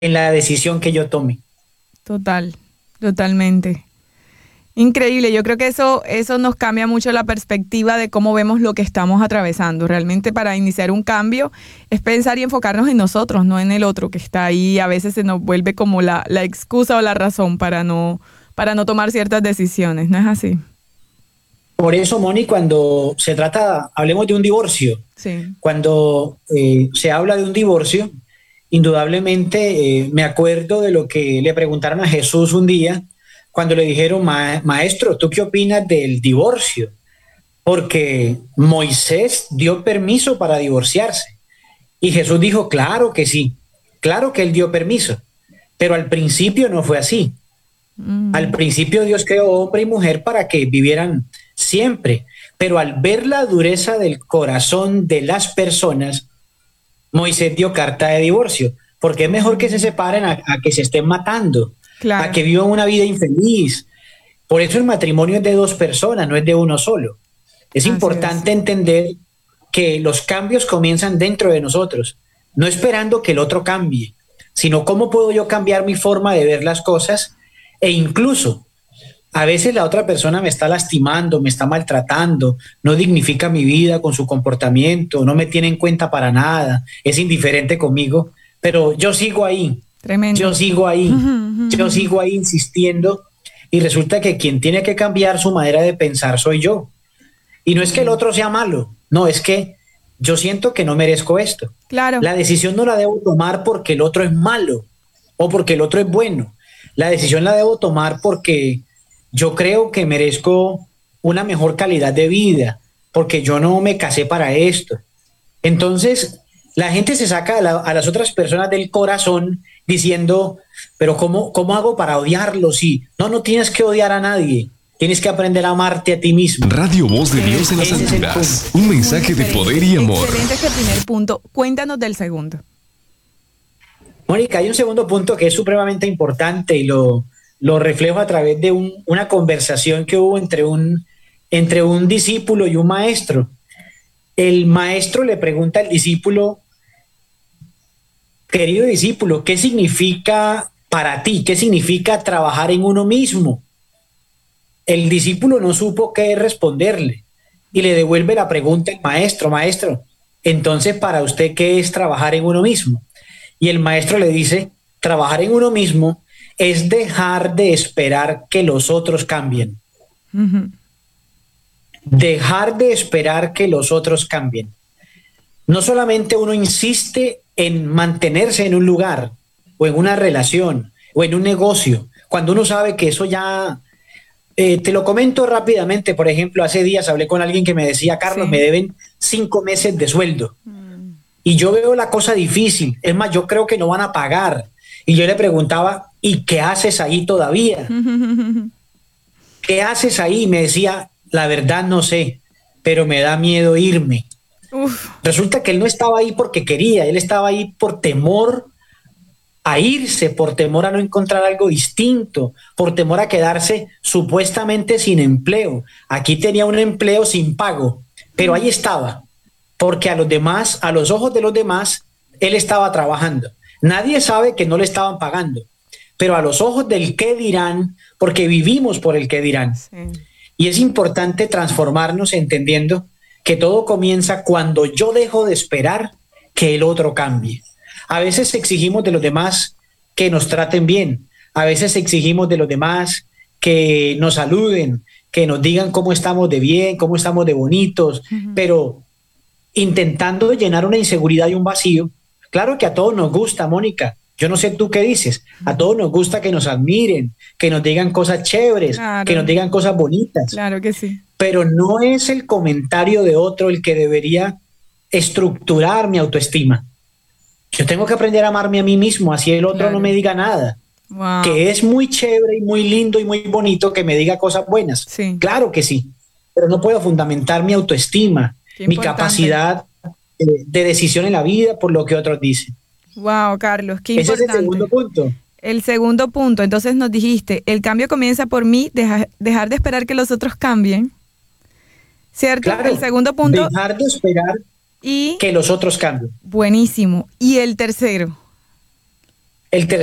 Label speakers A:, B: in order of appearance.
A: en la decisión que yo tome.
B: Totalmente. Increíble, yo creo que eso nos cambia mucho la perspectiva de cómo vemos lo que estamos atravesando. Realmente para iniciar un cambio es pensar y enfocarnos en nosotros, no en el otro que está ahí. A veces se nos vuelve como la excusa o la razón para no tomar ciertas decisiones, ¿no es así?
A: Por eso, Moni, cuando se trata, hablemos de un divorcio,
B: Sí.
A: cuando se habla de un divorcio, indudablemente me acuerdo de lo que le preguntaron a Jesús un día, cuando le dijeron, Maestro, ¿tú qué opinas del divorcio? Porque Moisés dio permiso para divorciarse. Y Jesús dijo, claro que sí, claro que él dio permiso, pero al principio no fue así. Al
B: Mm,
A: principio Dios creó hombre y mujer para que vivieran siempre, pero al ver la dureza del corazón de las personas, Moisés dio carta de divorcio, porque es mejor que se separen a que se estén matando, a
B: claro,
A: que vivan una vida infeliz. Por eso el matrimonio es de dos personas, no es de uno solo. Es
B: así es.
A: importante entender que los cambios comienzan dentro de nosotros, no esperando que el otro cambie, sino cómo puedo yo cambiar mi forma de ver las cosas e incluso a veces la otra persona me está lastimando, me está maltratando, no dignifica mi vida con su comportamiento, no me tiene en cuenta para nada, es indiferente conmigo, pero yo sigo ahí, yo
B: Tremendo.
A: sigo ahí, yo sigo ahí insistiendo y resulta que quien tiene que cambiar su manera de pensar soy yo. Y no es que el otro sea malo, no, es que yo siento que no merezco esto.
B: Claro.
A: La decisión no la debo tomar porque el otro es malo o porque el otro es bueno. La decisión la debo tomar porque yo creo que merezco una mejor calidad de vida, porque yo no me casé para esto. Entonces, la gente se saca a las otras personas del corazón diciendo, pero ¿cómo hago para odiarlo? Sí, no tienes que odiar a nadie, tienes que aprender a amarte a ti mismo.
C: Radio Voz de Dios en las
A: Ese es el punto.
C: alturas. Un
B: Muy
C: mensaje de
B: diferente.
C: poder y amor.
B: Excelente ese primer punto. Cuéntanos del segundo.
A: Mónica, hay un segundo punto que es supremamente importante y lo reflejo a través de una conversación que hubo entre un discípulo y un maestro. El maestro le pregunta al discípulo, querido discípulo, ¿qué significa para ti? ¿Qué significa trabajar en uno mismo? El discípulo no supo qué responderle y le devuelve la pregunta al maestro, maestro, entonces para usted, ¿qué es trabajar en uno mismo? Y el maestro le dice, trabajar en uno mismo es dejar de esperar que los otros cambien,
B: Ujú.
A: dejar de esperar que los otros cambien. No solamente uno insiste en mantenerse en un lugar o en una relación o en un negocio, cuando uno sabe que eso ya te lo comento rápidamente. Por ejemplo, hace días hablé con alguien que me decía, Carlos, me
B: Sí.
A: deben 5 meses de sueldo.
B: Mm.
A: Y yo veo la cosa difícil. Es más, yo creo que no van a pagar. Y yo le preguntaba, ¿y qué haces ahí todavía? ¿Qué haces ahí? Y me decía, la verdad no sé, pero me da miedo irme.
B: Uf,
A: Resulta que él no estaba ahí porque quería, él estaba ahí por temor a irse, por temor a no encontrar algo distinto, por temor a quedarse supuestamente sin empleo. Aquí tenía un empleo sin pago, pero ahí estaba, porque a los demás, a los ojos de los demás, él estaba trabajando. Nadie sabe que no le estaban pagando, pero a los ojos del qué dirán, porque vivimos por el qué dirán.
B: sí.
A: Y es importante transformarnos entendiendo que todo comienza cuando yo dejo de esperar que el otro cambie. A veces exigimos de los demás que nos traten bien, a veces exigimos de los demás que nos saluden, que nos digan cómo estamos de bien, cómo estamos de bonitos,
B: Ujú.
A: pero intentando llenar una inseguridad y un vacío. Claro que a todos nos gusta, Mónica. Yo no sé tú qué dices. A todos nos gusta que nos admiren, que nos digan cosas chéveres, que nos
B: Claro,
A: digan cosas bonitas,
B: claro que sí.
A: pero no es el comentario de otro el que debería estructurar mi autoestima. Yo tengo que aprender a amarme a mí mismo, así el otro no me
B: Claro.
A: diga nada.
B: Wow.
A: Que es muy chévere y muy lindo y muy bonito que me diga cosas buenas.
B: Sí,
A: Claro que sí, pero no puedo fundamentar mi autoestima,
B: qué
A: mi
B: importante.
A: capacidad de decisión en la vida por lo que otros dicen.
B: Wow, Carlos, qué
A: Ese es el segundo
B: importante.
A: punto.
B: El segundo punto, entonces nos dijiste, el cambio comienza por mí, dejar de esperar que los otros cambien, ¿cierto? El
A: Claro,
B: segundo punto
A: dejar de esperar
B: y
A: que los otros cambien.
B: buenísimo. Y el tercero,
A: El